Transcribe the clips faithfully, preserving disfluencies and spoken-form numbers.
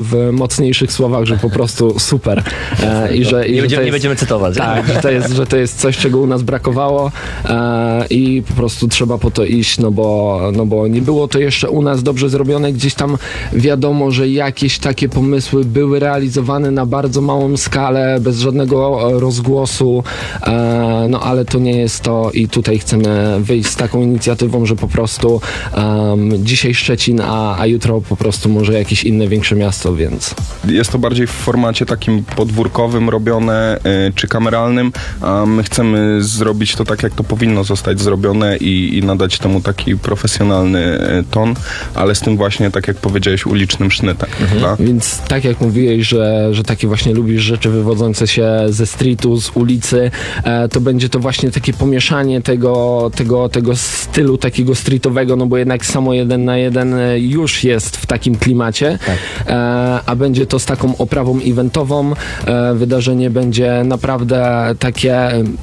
w mocniejszych słowach, że po prostu super. E, i że, i nie, że będziemy, jest, nie będziemy cytować. Tak, że to, jest, że to jest coś, czego u nas brakowało e, i po prostu trzeba po to iść, no bo, no bo nie było to jeszcze u nas dobrze zrobione. Gdzieś tam wiadomo, że jakieś takie pomysły były realizowane na bardzo małą skalę, bez żadnego rozgłosu, e, no ale to nie jest to i tutaj chcemy wyjść z taką inicjatywą, że po prostu um, dzisiaj Szczecin, a, a jutro po prostu może jakieś inne większe miasto, więc... Jest to bardziej w formacie takim podwórkowym robione, y, czy kameralnym, a my chcemy zrobić to tak, jak to powinno zostać zrobione i, i nadać temu taki profesjonalny y, ton, ale z tym właśnie, tak jak powiedziałeś, ulicznym sznytem. Mhm. Więc tak jak mówiłeś, że, że takie właśnie lubisz rzeczy wywodzące się ze streetu, z ulicy, e, to będzie to właśnie takie pomieszanie tego, tego, tego stylu takiego streetowego, no bo jednak samo jeden na jeden już jest w takim klimacie, tak. e, a będzie to z taką oprawą eventową. E, wydarzenie będzie naprawdę takie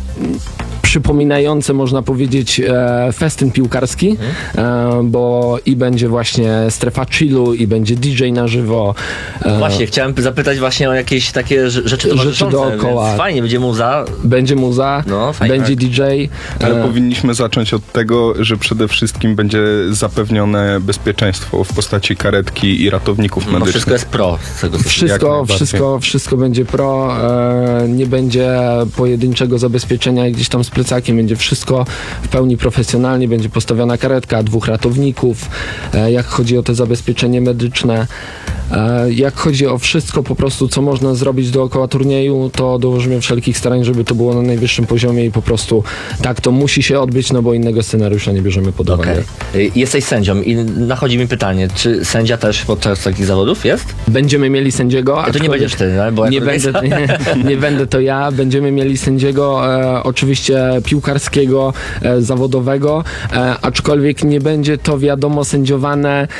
przypominające, można powiedzieć, e, festyn piłkarski, mhm. e, bo i będzie właśnie strefa chillu, i będzie D J na żywo. E, właśnie, chciałem zapytać właśnie o jakieś takie rzeczy towarzyszące, dookoła. Fajnie, będzie muza. Będzie muza, no, będzie D J. Ale e, powinniśmy zacząć od tego, że przede wszystkim będzie zapewnione bezpieczeństwo w postaci karetki i ratowników medycznych. No wszystko jest pro. Z tego wszystko, wszystko, wszystko będzie pro. E, nie będzie pojedynczego zabezpieczenia gdzieś tam z plecakiem, będzie wszystko w pełni profesjonalnie, będzie postawiona karetka, dwóch ratowników, e, jak chodzi o to zabezpieczenie medyczne, e, jak chodzi o wszystko po prostu, co można zrobić dookoła turnieju, to dołożymy wszelkich starań, żeby to było na najwyższym poziomie i po prostu tak to musi się odbyć, no bo innego scenariusza nie bierzemy pod uwagę. Okay. Jesteś sędzią i nachodzi mi pytanie, czy sędzia też podczas takich zawodów jest? Będziemy mieli sędziego. A to nie będziesz ty, no? Bo nie, będę, nie, nie będę to ja. Będziemy mieli sędziego, e, oczywiście piłkarskiego, e, zawodowego, e, aczkolwiek nie będzie to, wiadomo, sędziowane e,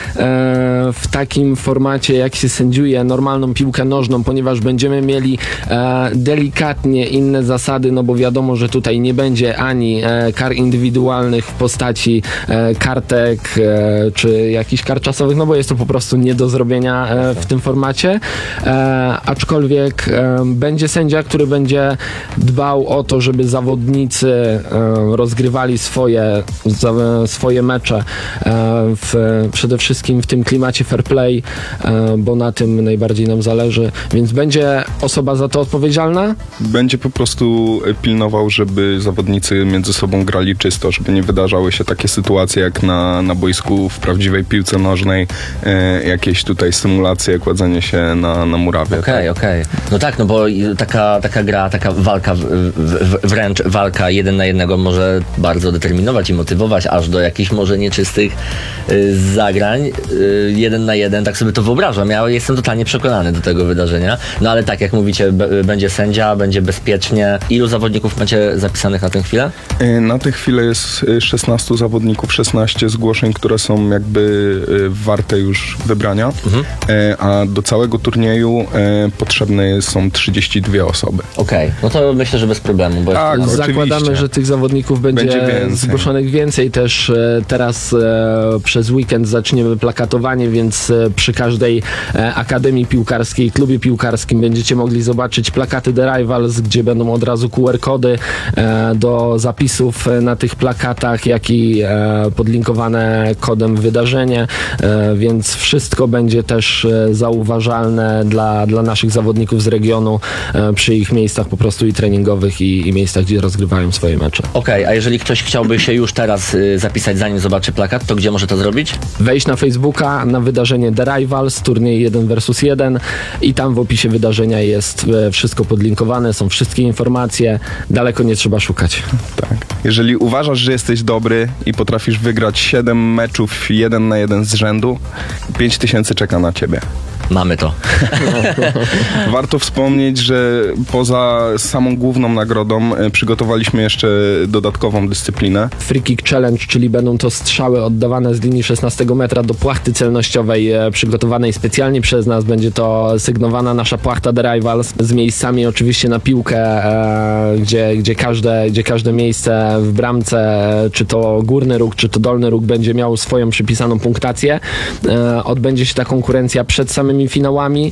w takim formacie, jak się sędziuje normalną piłkę nożną, ponieważ będziemy mieli e, delikatnie inne zasady, no bo wiadomo, że tutaj nie będzie ani e, kar indywidualnych w postaci e, kartek e, czy jakichś kar czasowych, no bo jest to po prostu nie do zrobienia e, w tym formacie, e, aczkolwiek e, będzie sędzia, który będzie dbał o to, żeby zawodnicy e, rozgrywali swoje, za, swoje mecze e, w, przede wszystkim w tym klimacie fair play, e, bo na tym najbardziej nam zależy, więc będzie osoba za to odpowiedzialna? Będzie po prostu pilnował, żeby zawodnicy między sobą grali czysto, żeby nie wydarzały się takie sytuacje jak na, na boisku w prawdziwej piłce nożnej, e, jakieś tutaj symulacje, kładzenie się na, na murawie. Okej, tak? okej. Okay. No tak, no bo taka, taka gra, taka walka, w, w, wręcz walka jeden na jednego może bardzo determinować i motywować aż do jakichś może nieczystych y, zagrań. Y, jeden na jeden, tak sobie to wyobrażam. Ja jestem totalnie przekonany do tego wydarzenia. No ale tak, jak mówicie, b- będzie sędzia, będzie bezpiecznie. Ilu zawodników macie zapisanych na tę chwilę? E, na tę chwilę jest szesnastu zawodników, szesnaście zgłoszeń, które są jakby e, warte już wybrania, mhm. e, a do całego turnieju e, potrzebne są trzydzieści dwie osoby. Okej, okay. No to myślę, że bez problemu. Bo tak, jest... Zakładamy, że tych zawodników będzie, będzie więcej. Zgłoszonych więcej. Też e, teraz e, przez weekend zaczniemy plakatowanie, więc e, przy każdej e, akademii piłkarskiej, klubie piłkarskim będziecie mogli zobaczyć plakaty The Rivals, gdzie będą od razu Q R kody e, do zapisów na tych plakatach, jak i e, podlinkowane kodem wydarzenie, e, więc wszystko będzie też e, zauważalne dla, dla naszych zawodników z regionu e, przy ich miejscach po prostu i treningowych i, i miejscach, gdzie rozgrywają swoje mecze. Okej, okay, a jeżeli ktoś chciałby się już teraz y, zapisać, zanim zobaczy plakat, to gdzie może to zrobić? Wejść na Facebooka, na wydarzenie The Rivals, turniej jeden versus jeden i tam w opisie wydarzenia jest e, wszystko podlinkowane, są wszystkie informacje, daleko nie trzeba szukać. Tak. Jeżeli uważasz, że jesteś dobry i potrafisz wygrać siedem meczów jeden na jeden z rzędu, pięć tysięcy czeka na ciebie. Mamy to. Warto wspomnieć, że poza samą główną nagrodą przygotowaliśmy jeszcze dodatkową dyscyplinę. Free Kick Challenge, czyli będą to strzały oddawane z linii szesnastego metra do płachty celnościowej przygotowanej specjalnie przez nas. Będzie to sygnowana nasza płachta The Rivals z miejscami oczywiście na piłkę, e, gdzie, gdzie, każde, gdzie każde miejsce w bramce, czy to górny róg, czy to dolny róg będzie miał swoją przypisaną punktację. E, odbędzie się ta konkurencja przed samym finałami.